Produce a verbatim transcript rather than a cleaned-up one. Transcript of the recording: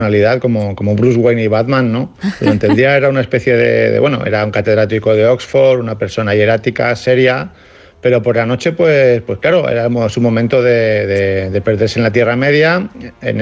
personalidad como, como Bruce Wayne y Batman, ¿no? Durante el día era una especie de, de, bueno, era un catedrático de Oxford, una persona hierática, seria, pero por la noche, pues, pues claro, era su momento de, de, de perderse en la Tierra Media, en